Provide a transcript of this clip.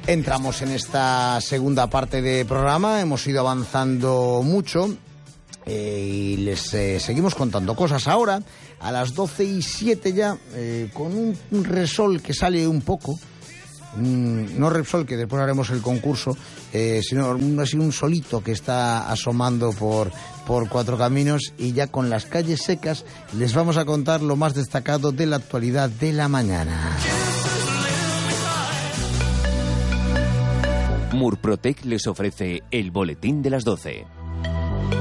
Entramos en esta segunda parte de programa, hemos ido avanzando mucho y les seguimos contando cosas. Ahora, a las 12:07 ya, con un resol que sale un poco, no Repsol, que después haremos el concurso, sino así un solito que está asomando por Cuatro Caminos, y ya con las calles secas les vamos a contar lo más destacado de la actualidad de la mañana. Murprotec les ofrece el boletín de las 12.